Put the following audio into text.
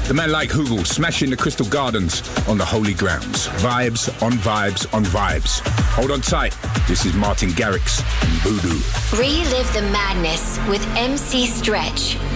The man like Hoogle smashing the Crystal Gardens on the holy grounds. Vibes on vibes on vibes. Hold on tight. This is Martin Garrix and Voodoo. Relive the madness with MC Stretch.